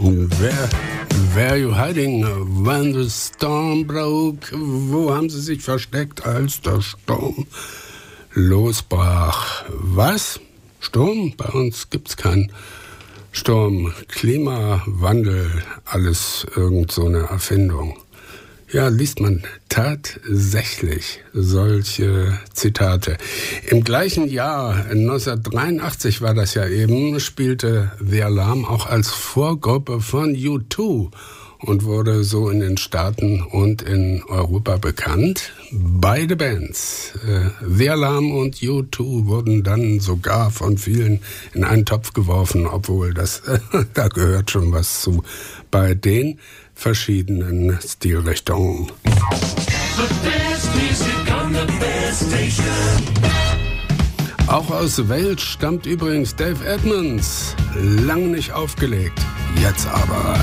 Where you hiding when the storm broke? Wo haben sie sich versteckt, als der Sturm losbrach? Was? Sturm? Bei uns gibt's keinen Sturm. Klimawandel, alles irgend so eine Erfindung. Ja, liest man tatsächlich solche Zitate. Im gleichen Jahr, 1983 war das ja eben, spielte The Alarm auch als Vorgruppe von U2 und wurde so in den Staaten und in Europa bekannt. Beide Bands, The Alarm und U2, wurden dann sogar von vielen in einen Topf geworfen, obwohl da gehört schon was zu bei den verschiedenen Stilrichtungen. Auch aus Wales stammt übrigens Dave Edmunds. Lang nicht aufgelegt, jetzt aber.